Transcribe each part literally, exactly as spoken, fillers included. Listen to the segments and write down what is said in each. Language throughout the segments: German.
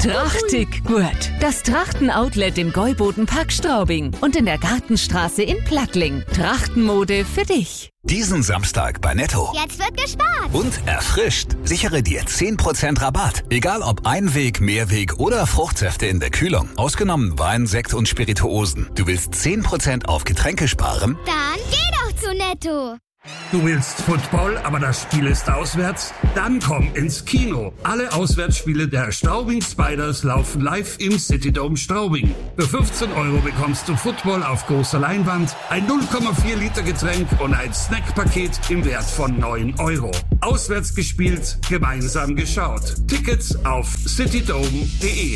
Trachtig gut. Das Trachten-Outlet im Gäuboden-Park Straubing und in der Gartenstraße in Plattling. Trachtenmode für dich. Diesen Samstag bei Netto. Jetzt wird gespart. Und erfrischt. Sichere dir zehn Prozent Rabatt. Egal ob Einweg, Mehrweg oder Fruchtsäfte in der Kühlung. Ausgenommen Wein, Sekt und Spirituosen. Du willst zehn Prozent auf Getränke sparen? Dann geh doch zu Netto. Du willst Football, aber das Spiel ist auswärts? Dann komm ins Kino. Alle Auswärtsspiele der Straubing Spiders laufen live im Citydome Straubing. Für fünfzehn Euro bekommst du Football auf großer Leinwand, ein null Komma vier Liter Getränk und ein Snackpaket im Wert von neun Euro. Auswärts gespielt, gemeinsam geschaut. Tickets auf citydome punkt de.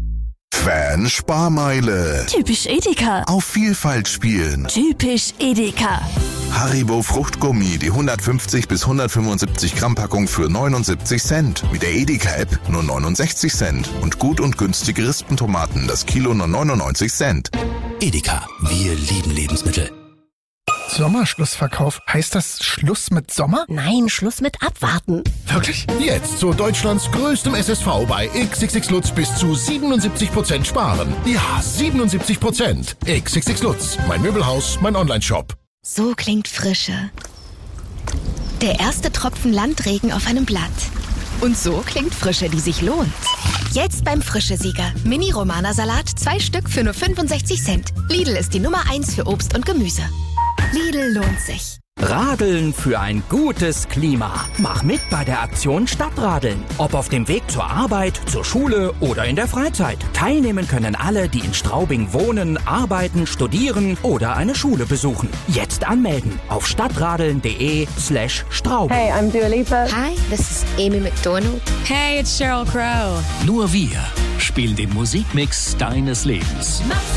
Fan-Sparmeile. Typisch Edeka. Auf Vielfalt spielen. Typisch Edeka. Haribo Fruchtgummi, die hundertfünfzig bis hundertfünfundsiebzig Gramm Packung für neunundsiebzig Cent. Mit der Edeka-App nur neunundsechzig Cent. Und gut und günstige Rispentomaten, das Kilo nur neunundneunzig Cent. Edeka, wir lieben Lebensmittel. Sommerschlussverkauf. Heißt das Schluss mit Sommer? Nein, Schluss mit Abwarten. Wirklich? Jetzt zu Deutschlands größtem S S V bei X X X Lutz bis zu siebenundsiebzig Prozent sparen. Ja, siebenundsiebzig Prozent. X X X Lutz, mein Möbelhaus, mein Onlineshop. So klingt Frische. Der erste Tropfen Landregen auf einem Blatt. Und so klingt Frische, die sich lohnt. Jetzt beim Frische-Sieger. Mini-Romana-Salat, zwei Stück für nur fünfundsechzig Cent. Lidl ist die Nummer eins für Obst und Gemüse. Lidl lohnt sich. Radeln für ein gutes Klima. Mach mit bei der Aktion Stadtradeln. Ob auf dem Weg zur Arbeit, zur Schule oder in der Freizeit. Teilnehmen können alle, die in Straubing wohnen, arbeiten, studieren oder eine Schule besuchen. Jetzt anmelden auf stadtradeln.de slash Straubing. Hey, I'm Dua Lipa. Hi, this is Amy McDonald. Hey, it's Sheryl Crow. Nur wir spielen den Musikmix deines Lebens.